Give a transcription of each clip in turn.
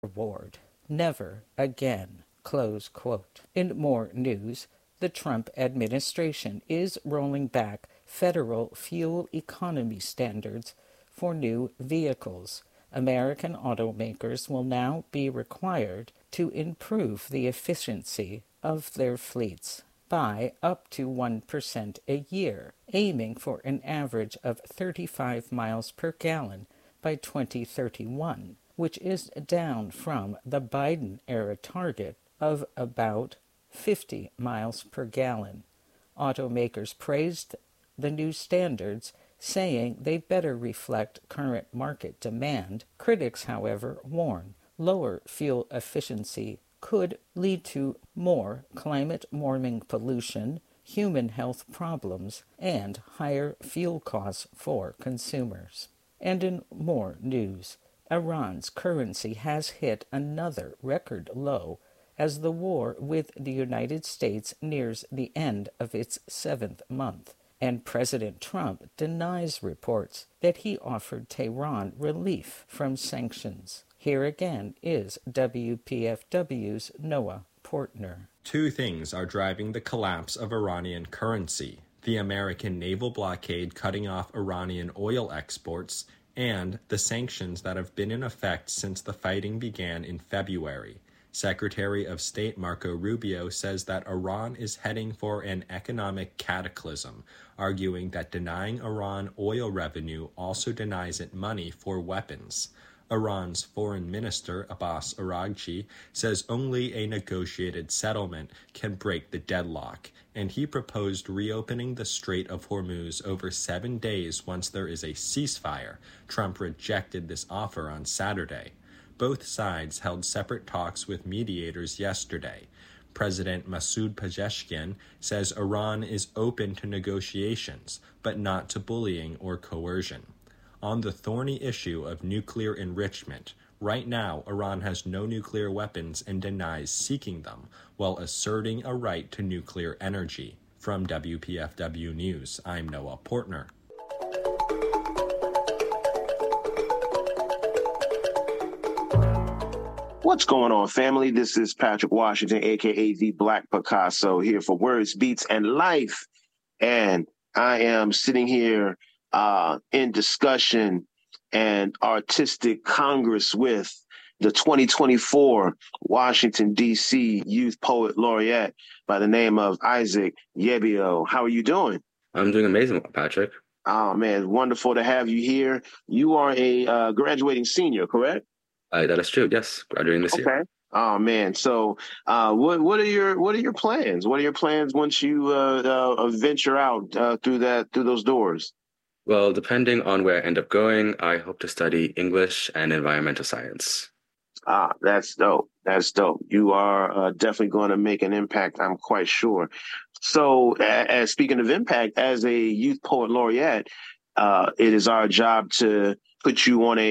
reward. Never again. Close quote. In more news, the Trump administration is rolling back federal fuel economy standards for new vehicles. American automakers will now be required to improve the efficiency of their fleets by up to 1% a year, aiming for an average of 35 miles per gallon by 2031, which is down from the Biden-era target of about 50 miles per gallon. Automakers praised the new standards, saying they better reflect current market demand. Critics, however, warn lower fuel efficiency could lead to more climate-warming pollution, human health problems, and higher fuel costs for consumers. And in more news, Iran's currency has hit another record low as the war with the United States nears the end of its 7th month, and President Trump denies reports that he offered Tehran relief from sanctions. Here again is WPFW's Noah Portner. Two things are driving the collapse of Iranian currency: the American naval blockade cutting off Iranian oil exports, and the sanctions that have been in effect since the fighting began in February. Secretary of State Marco Rubio says that Iran is heading for an economic cataclysm, arguing that denying Iran oil revenue also denies it money for weapons. Iran's foreign minister, Abbas Araghchi, says only a negotiated settlement can break the deadlock, and he proposed reopening the Strait of Hormuz over 7 days once there is a ceasefire. Trump rejected this offer on Saturday. Both sides held separate talks with mediators yesterday. President Masoud Pezeshkian says Iran is open to negotiations, but not to bullying or coercion. On the thorny issue of nuclear enrichment, right now Iran has no nuclear weapons and denies seeking them, while asserting a right to nuclear energy. From WPFW News, I'm Noah Portner. What's going on, family? This is Patrick Washington, a.k.a. the Black Picasso, here for Words, Beats, and Life. And I am sitting here in discussion and artistic congress with the 2024 Washington, D.C. Youth Poet Laureate by the name of Isaac Yebio. How are you doing? I'm doing amazing, Patrick. Oh, man, wonderful to have you here. You are a graduating senior, correct? That is true. Yes, graduating this year. Oh man. So, what are your plans? What are your plans once you venture out through those doors? Well, depending on where I end up going, I hope to study English and environmental science. Ah, that's dope. That's dope. You are definitely going to make an impact, I'm quite sure. So, as speaking of impact, as a Youth Poet Laureate, it is our job to put you on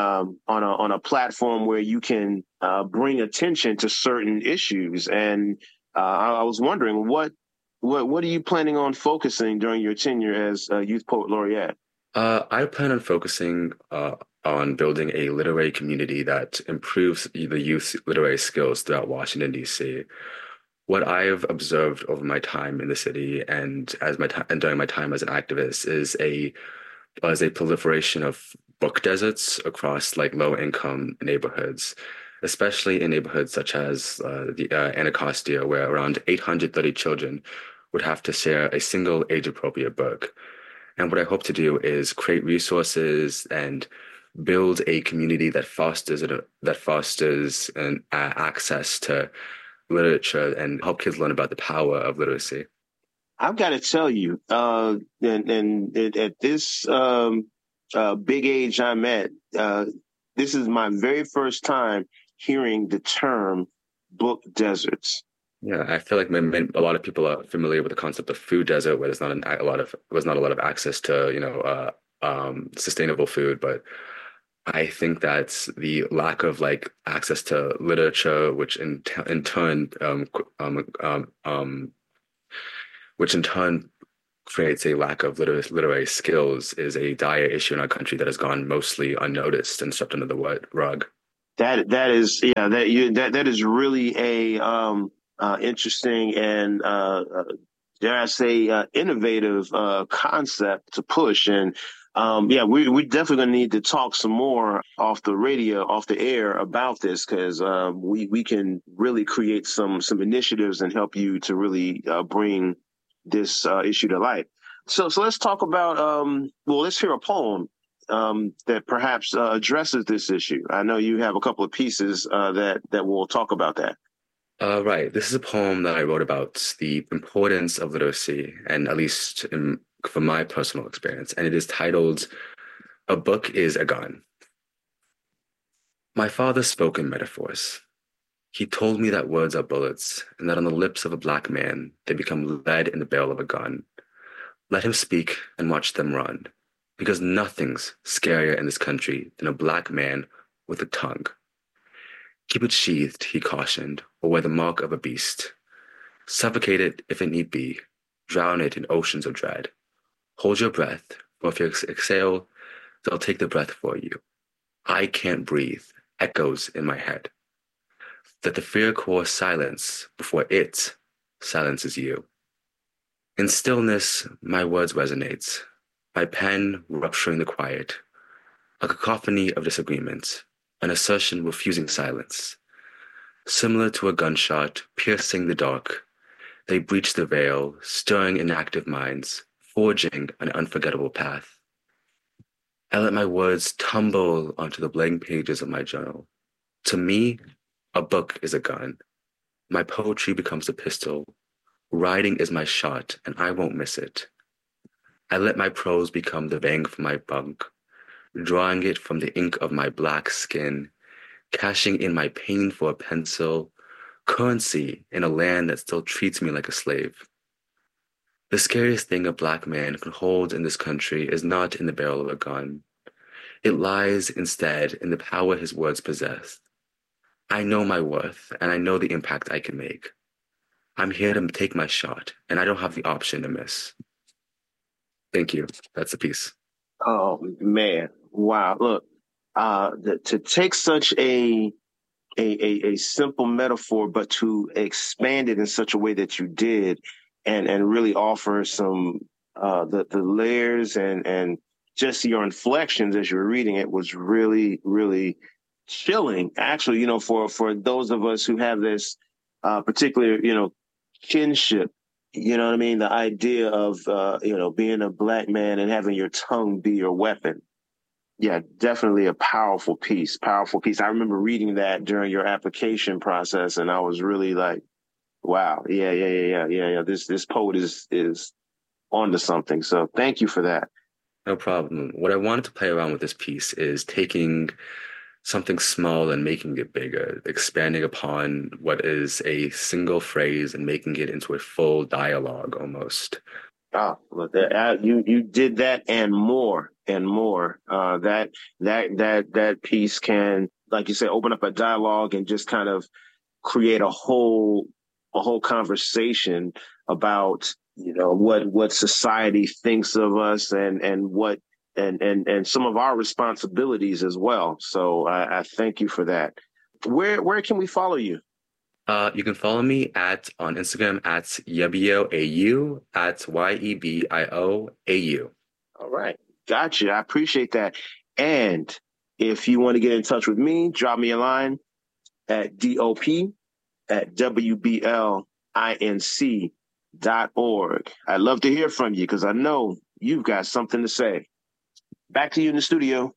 a platform where you can bring attention to certain issues. And I was wondering, what are you planning on focusing during your tenure as a Youth Poet Laureate? I plan on focusing on building a literary community that improves the youth's literary skills throughout Washington, D.C. What I've observed over my time in the city and during my time as an activist is a proliferation of book deserts across low-income neighborhoods, especially in neighborhoods such as the Anacostia, where around 830 children would have to share a single age-appropriate book. And what I hope to do is create resources and build a community that fosters an access to literature and help kids learn about the power of literacy. I've got to tell you, and at this big age I'm at, this is my very first time hearing the term book deserts. Yeah, I feel like a lot of people are familiar with the concept of food desert, where there's not a lot of access to sustainable food, but I think that's the lack of access to literature, which in turn creates a lack of literary skills, is a dire issue in our country that has gone mostly unnoticed and swept under the rug. That is really a interesting and dare I say innovative concept to push. And we're definitely going to need to talk some more off the radio, off the air about this, because we can really create some initiatives and help you to really bring this issue to light. So let's talk about let's hear a poem that perhaps addresses this issue. I know you have a couple of pieces that will talk about that. Right. This is a poem that I wrote about the importance of literacy, and at least from my personal experience, and it is titled "A Book is a Gun." My father spoke in metaphors. He told me that words are bullets, and that on the lips of a black man, they become lead in the barrel of a gun. Let him speak and watch them run, because nothing's scarier in this country than a black man with a tongue. Keep it sheathed, he cautioned, or wear the mark of a beast. Suffocate it if it need be. Drown it in oceans of dread. Hold your breath, for if you exhale, they'll take the breath for you. I can't breathe, echoes in my head. Let the fear core silence before it silences you. In stillness, my words resonate, my pen rupturing the quiet, a cacophony of disagreements, an assertion refusing silence. Similar to a gunshot piercing the dark, they breach the veil, stirring inactive minds, forging an unforgettable path. I let my words tumble onto the blank pages of my journal. To me, a book is a gun. My poetry becomes a pistol. Writing is my shot, and I won't miss it. I let my prose become the bang for my bunk, drawing it from the ink of my black skin, cashing in my pain for a pencil, currency in a land that still treats me like a slave. The scariest thing a black man can hold in this country is not in the barrel of a gun. It lies instead in the power his words possess. I know my worth, and I know the impact I can make. I'm here to take my shot, and I don't have the option to miss. Thank you. That's the piece. Oh man, wow! Look, to take such a simple metaphor, but to expand it in such a way that you did, and really offer some the layers and just your inflections as you were reading it was really, really chilling. Actually, for those of us who have this particular, kinship, you know what I mean? The idea of, being a black man and having your tongue be your weapon. Yeah, definitely a powerful piece, powerful piece. I remember reading that during your application process, and I was really like, wow, yeah. This poet is onto something. So thank you for that. No problem. What I wanted to play around with this piece is taking something small and making it bigger, expanding upon what is a single phrase and making it into a full dialogue almost. Oh, well, you did that and more and more. That piece can, like you said, open up a dialogue and just kind of create a whole conversation about what society thinks of us and what and some of our responsibilities as well. So I thank you for that. Where can we follow you? You can follow me on Instagram at YebioAU, at YEBIOAU. All right. Gotcha. I appreciate that. And if you want to get in touch with me, drop me a line at DOP@WBLINC.org. I'd love to hear from you because I know you've got something to say. Back to you in the studio.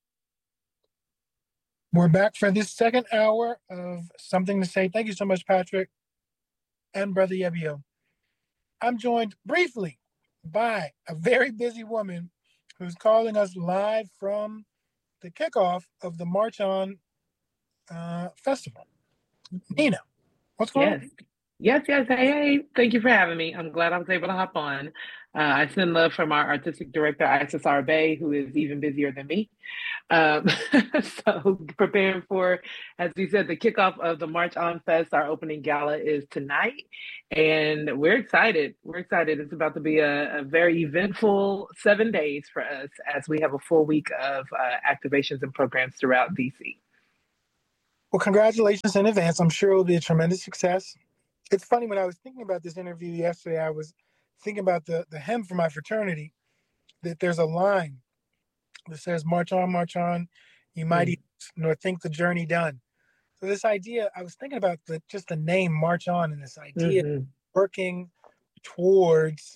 We're back for this second hour of Something to Say. Thank you so much, Patrick and Brother Yebio. I'm joined briefly by a very busy woman who's calling us live from the kickoff of the March On Festival. Nina, what's going on? Yes. Hey, thank you for having me. I'm glad I was able to hop on. I send love from our artistic director, Isis Arbe, who is even busier than me. So preparing for, as we said, the kickoff of the March On Fest. Our opening gala is tonight, and we're excited. It's about to be a very eventful 7 days for us as we have a full week of activations and programs throughout DC. Well, congratulations in advance. I'm sure it will be a tremendous success. It's funny, when I was thinking about this interview yesterday, I was thinking about the hymn for my fraternity, that there's a line that says, march on, ye mighty, nor think the journey done. So this idea, I was thinking about just the name March On, and this idea working towards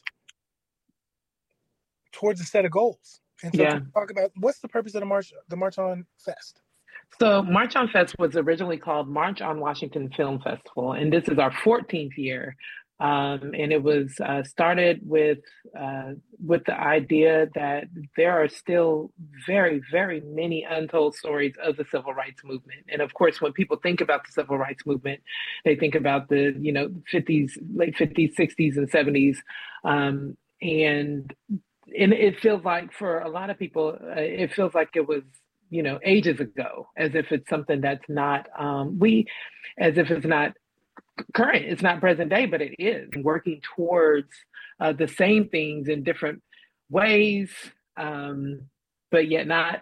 a set of goals. And so can we talk about what's the purpose of the March On Fest? So March On Fest was originally called March on Washington Film Festival, and this is our 14th year. And it was started with the idea that there are still very, very many untold stories of the civil rights movement. And of course, when people think about the civil rights movement, they think about the 50s, late 50s, 60s, and 70s, and it feels like for a lot of people, it feels like it was ages ago, as if it's something that's not as if it's not current, it's not present day, but it is working towards the same things in different ways, but yet not.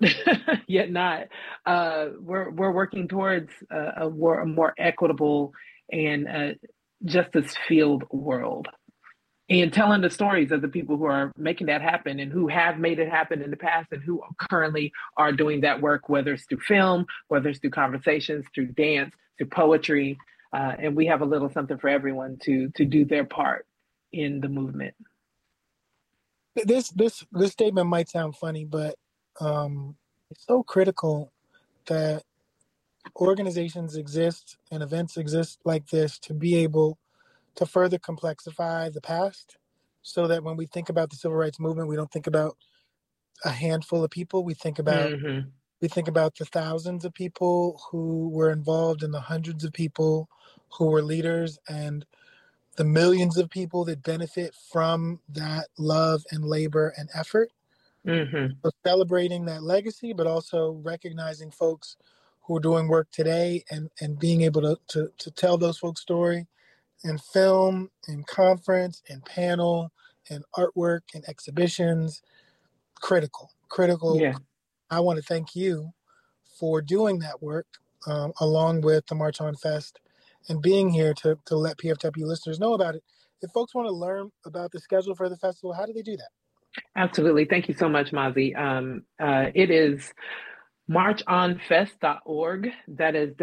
We're working towards a more equitable and justice-filled world, and telling the stories of the people who are making that happen and who have made it happen in the past and who currently are doing that work, whether it's through film, whether it's through conversations, through dance, through poetry. And we have a little something for everyone to do their part in the movement. This statement might sound funny, but it's so critical that organizations exist and events exist like this to be able to further complexify the past, so that when we think about the civil rights movement, we don't think about a handful of people. We think about the thousands of people who were involved, and the hundreds of people who were leaders, and the millions of people that benefit from that love and labor and effort. So celebrating that legacy, but also recognizing folks who are doing work today, and being able to tell those folks' story in film, in conference, in panel, in artwork, in exhibitions. Critical. Yeah. I want to thank you for doing that work, along with the March On Fest, and being here to let PFW listeners know about it. If folks want to learn about the schedule for the festival, how do they do that? Absolutely. Thank you so much, Mazi. It is marchonfest.org. That is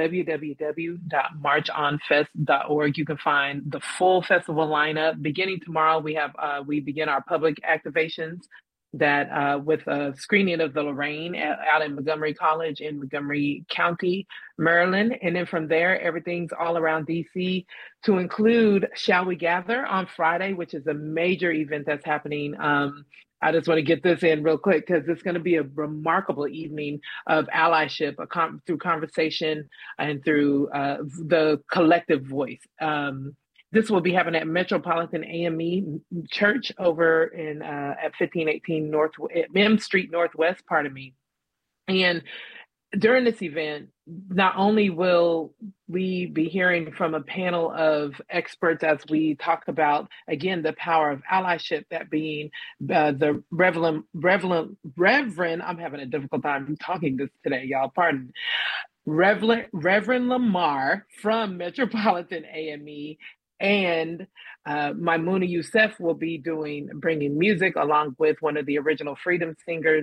www.marchonfest.org. You can find the full festival lineup. Beginning tomorrow, we begin our public activations that with a screening of The Lorraine out in Montgomery College in Montgomery County, Maryland. And then from there, everything's all around DC, to include Shall We Gather on Friday, which is a major event that's happening. I just want to get this in real quick, because it's going to be a remarkable evening of allyship through conversation and through the collective voice. This will be happening at Metropolitan AME Church over in at 1518 North M Street Northwest. Pardon me. And during this event, not only will we be hearing from a panel of experts as we talk about, again, the power of allyship, that being the Reverend, I'm having a difficult time talking this today, y'all, pardon. Reverend Lamar from Metropolitan AME, and Maimouna Youssef will be bringing music along with one of the original Freedom Singers,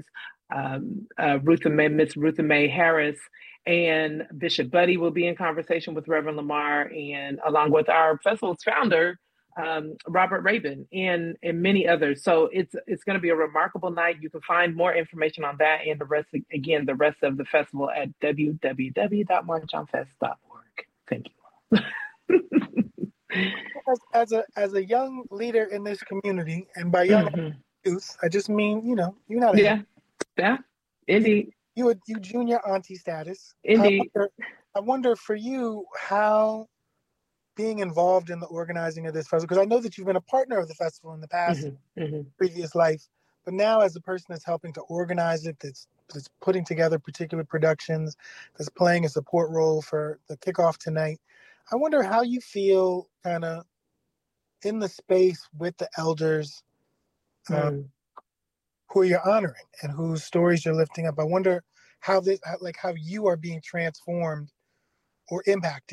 Miss Rutha Mae Harris, and Bishop Buddy will be in conversation with Reverend Lamar, and along with our festival's founder, Robert Rabin, and many others. So it's going to be a remarkable night. You can find more information on that and the rest of the festival at www.marchonfest.org. Thank you. As a young leader in this community, and by young youth, I just mean, you're not yeah, indeed. You junior auntie status. Indeed. I wonder for you how being involved in the organizing of this festival, because I know that you've been a partner of the festival in the past, previous life, but now as a person that's helping to organize it, that's putting together particular productions, that's playing a support role for the kickoff tonight, I wonder how you feel kind of in the space with the elders who you're honoring and whose stories you're lifting up. I wonder how you are being transformed or impacted.